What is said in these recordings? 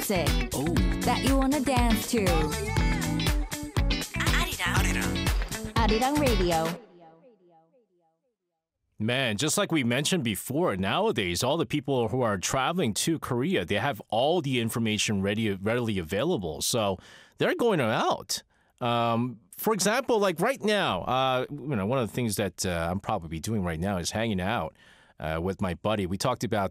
music Oh, that you wanna dance to. Arirang Radio. man, just like we mentioned before, nowadays, all the people who are traveling to Korea, they have all the information readily available. So they're going out. For example, like right now, one of the things that I'm probably doing right now is hanging out with my buddy. We talked about,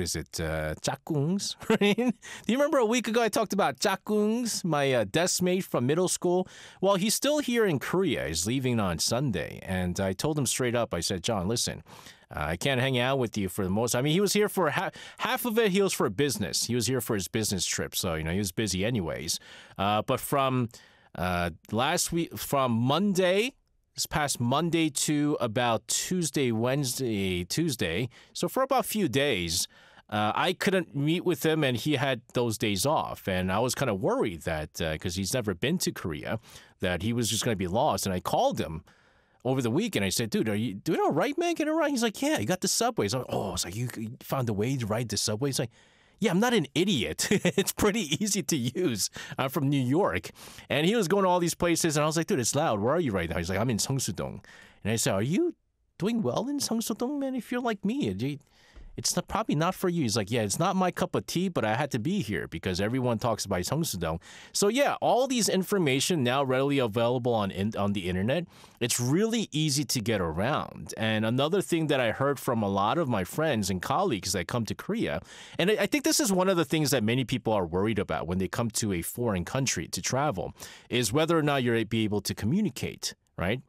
짝꿍s, right? Do you remember a week ago I talked about 짝꿍s, my desk mate from middle school? Well, he's still here in Korea. He's leaving on Sunday. And I told him straight up, I said, John, listen, I can't hang out with you for the most. I mean, he was here for half of it. He was for business. He was here for his business trip. So, he was busy anyways. But from last week, from Monday, this past Monday to about Tuesday. So for about a few days, I couldn't meet with him and he had those days off. And I was kind of worried that, because he's never been to Korea, that he was just going to be lost. And I called him over the weekend. I said, dude, are you doing all right, man? Getting all right? He's like, yeah, you got the subways. I'm like, oh, it's like, you found a way to ride the subway? He's like, yeah, I'm not an idiot. It's pretty easy to use. I'm from New York. And he was going to all these places, and I was like, dude, it's loud. Where are you right now? He's like, I'm in Seongsu-dong. And I said, are you doing well in Seongsu-dong, man? If you're like me, it's probably not for you. He's like, yeah, it's not my cup of tea, but I had to be here because everyone talks about Seongsu-dong. So yeah, all these information now readily available on the internet. It's really easy to get around. And another thing that I heard from a lot of my friends and colleagues that come to Korea, and I think this is one of the things that many people are worried about when they come to a foreign country to travel, is whether or not you're be able to communicate, right?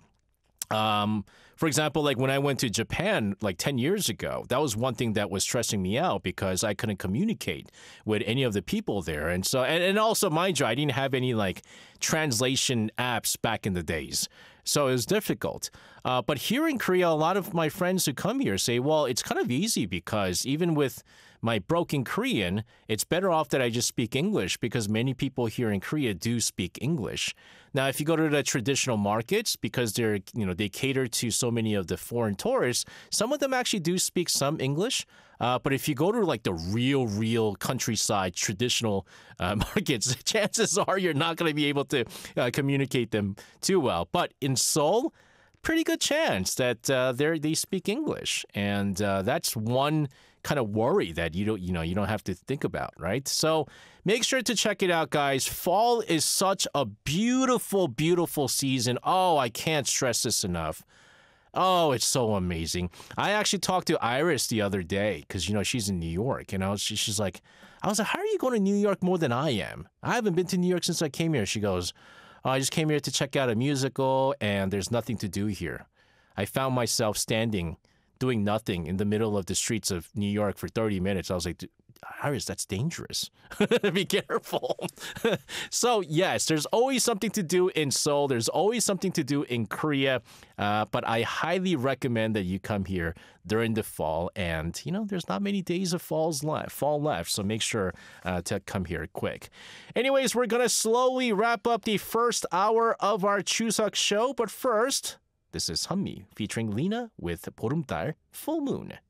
For example, like when I went to Japan like 10 years ago, that was one thing that was stressing me out because I couldn't communicate with any of the people there. And so, and also, mind you, I didn't have any like translation apps back in the days. So it was difficult. But here in Korea, a lot of my friends who come here say, well, it's kind of easy because even with my broken Korean, it's better off that I just speak English because many people here in Korea do speak English. Now, if you go to the traditional markets, because they cater to so many of the foreign tourists, some of them actually do speak some English. But if you go to like the real countryside traditional markets, chances are you're not going to be able to communicate them too well. But in Seoul, pretty good chance that they speak English, and that's one kind of worry that you don't have to think about, right? So make sure to check it out, guys. Fall is such a beautiful season. Oh, I can't stress this enough. Oh, it's so amazing. I actually talked to Iris the other day because, she's in New York. And she's like, how are you going to New York more than I am? I haven't been to New York since I came here. She goes, oh, I just came here to check out a musical and there's nothing to do here. I found myself standing, doing nothing in the middle of the streets of New York for 30 minutes. I was like, Iris, that's dangerous. Be careful. So, yes, there's always something to do in Seoul. There's always something to do in Korea. But I highly recommend that you come here during the fall. And, there's not many days of fall left. So make sure to come here quick. Anyways, we're going to slowly wrap up the first hour of our Chuseok show. But first, this is Hanmi featuring Lena with 보름달, Full Moon.